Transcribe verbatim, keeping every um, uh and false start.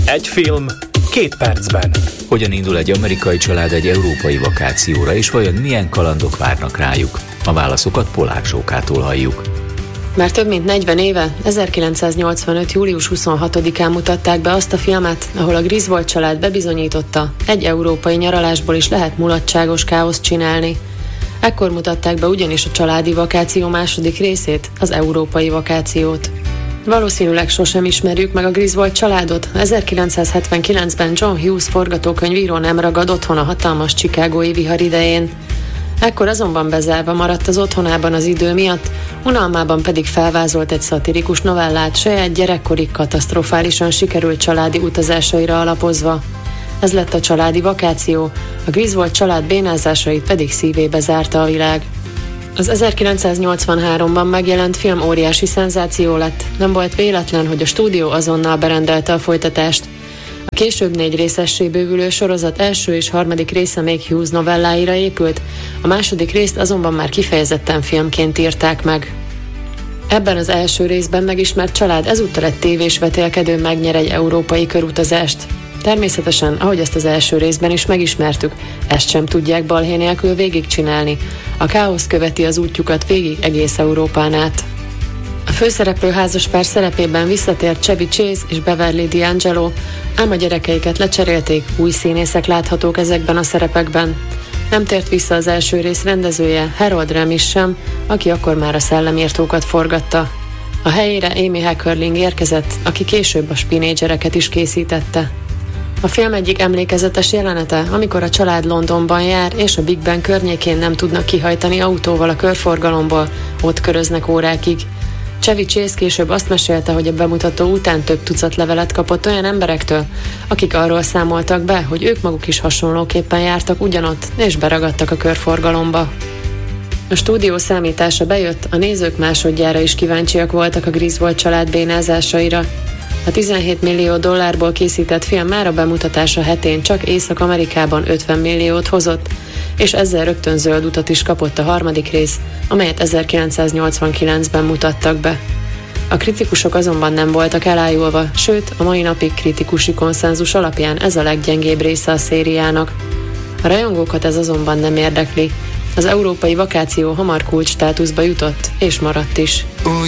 Egy film, két percben. Hogyan indul egy amerikai család egy európai vakációra, és vajon milyen kalandok várnak rájuk? A válaszokat Polák Zsókától halljuk. Már több mint negyven éve, ezerkilencszáznyolcvanöt. július huszonhatodikán mutatták be azt a filmet, ahol a Griswold család bebizonyította, egy európai nyaralásból is lehet mulatságos káoszt csinálni. Ekkor mutatták be ugyanis a családi vakáció második részét, az európai vakációt. Valószínűleg sosem ismerjük meg a Griswold családot. ezerkilencszázhetvenkilencben John Hughes forgatókönyvíró nem ragad otthon a hatalmas chicagói vihar idején. Ekkor azonban bezárva maradt az otthonában az idő miatt, unalmában pedig felvázolt egy szatirikus novellát saját gyerekkori katasztrofálisan sikerült családi utazásaira alapozva. Ez lett a családi vakáció, a Griswold család bénázásait pedig szívébe zárta a világ. Az ezerkilencszáznyolcvanháromban megjelent film óriási szenzáció lett, nem volt véletlen, hogy a stúdió azonnal berendelte a folytatást. A később négy részessé bővülő sorozat első és harmadik része még Hughes novelláira épült, a második részt azonban már kifejezetten filmként írták meg. Ebben az első részben megismert család ezúttal egy tévés vetélkedőn megnyer egy európai körutazást. Természetesen, ahogy ezt az első részben is megismertük, ezt sem tudják balhé nélkül végigcsinálni. A káosz követi az útjukat végig egész Európán át. A főszereplő házaspár szerepében visszatért Chevy Chase és Beverly D'Angelo, ám a gyerekeiket lecserélték, új színészek láthatók ezekben a szerepekben. Nem tért vissza az első rész rendezője, Harold Ramis sem, aki akkor már a szellemírtókat forgatta. A helyére Amy Heckerling érkezett, aki később a Spínédzsereket is készítette. A film egyik emlékezetes jelenete, amikor a család Londonban jár, és a Big Ben környékén nem tudnak kihajtani autóval a körforgalomból, ott köröznek órákig. Chevy Chase később azt mesélte, hogy a bemutató után több tucat levelet kapott olyan emberektől, akik arról számoltak be, hogy ők maguk is hasonlóképpen jártak ugyanott, és beragadtak a körforgalomba. A stúdió számítása bejött, a nézők másodjára is kíváncsiak voltak a Griswold család bénázásaira. A tizenhét millió dollárból készített film már a bemutatása hetén csak Észak-Amerikában ötven milliót hozott, és ezzel rögtön zöld utat is kapott a harmadik rész, amelyet ezerkilencszáznyolcvankilencben mutattak be. A kritikusok azonban nem voltak elájulva, sőt, a mai napig kritikusi konszenzus alapján ez a leggyengébb része a szériának. A rajongókat ez azonban nem érdekli. Az európai vakáció hamar kulcs státuszba jutott, és maradt is.